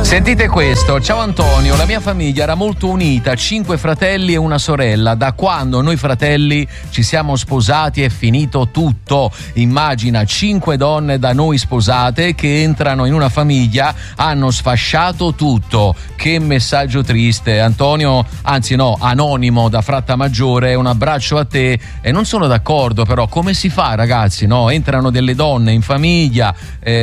Sentite questo, ciao Antonio, la mia famiglia era molto unita, 5 fratelli e una sorella. Da quando noi fratelli ci siamo sposati è finito tutto. Immagina 5 donne da noi sposate che entrano in una famiglia, hanno sfasciato tutto. Che messaggio triste, Antonio, anzi no, anonimo da Frattamaggiore, un abbraccio a te. E non sono d'accordo, però come si fa, ragazzi, no? Entrano delle donne in famiglia,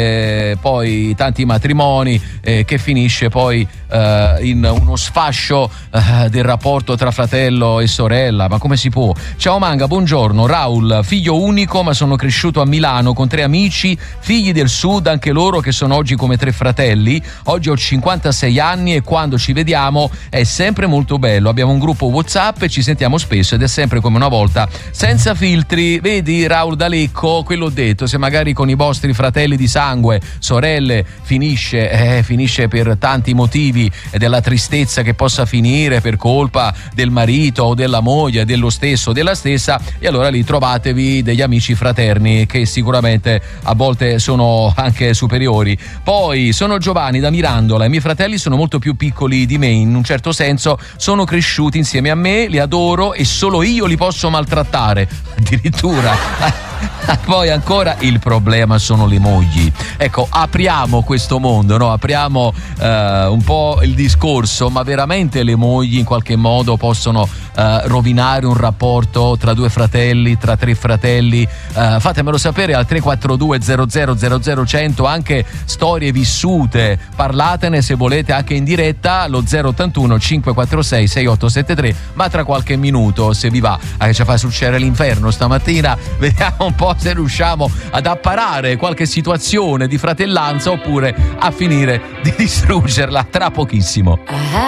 poi tanti matrimoni che finisce poi in uno sfascio del rapporto tra fratello e sorella. Ma come si può? Ciao Manga, buongiorno. Raul, figlio unico, ma sono cresciuto a Milano con 3 amici, figli del sud, anche loro che sono oggi come 3 fratelli. Oggi ho 56 anni e quando ci vediamo è sempre molto bello. Abbiamo un gruppo WhatsApp e ci sentiamo spesso ed è sempre come una volta, senza filtri. Vedi Raul D'Alecco, quello ho detto, se magari con i vostri fratelli di sangue, sorelle, finisce per tanti motivi e della tristezza che possa finire per colpa del marito o della moglie, dello stesso o della stessa, e allora lì trovatevi degli amici fraterni che sicuramente a volte sono anche superiori. Poi sono Giovanni da Mirandola, i miei fratelli sono molto più piccoli di me, in un certo senso sono cresciuti insieme a me, li adoro e solo io li posso maltrattare, addirittura. Poi ancora il problema sono le mogli. Ecco, apriamo questo mondo, no? Apriamo un po' il discorso, ma veramente le mogli in qualche modo possono rovinare un rapporto tra 2 fratelli, tra 3 fratelli? Fatemelo sapere al 342 00 100, anche storie vissute, parlatene se volete anche in diretta allo 081 546 6873, ma tra qualche minuto, se vi va, ci fa succedere l'inferno stamattina, vediamo un po' se riusciamo ad apparare qualche situazione di fratellanza oppure a finire di distruggerla tra pochissimo.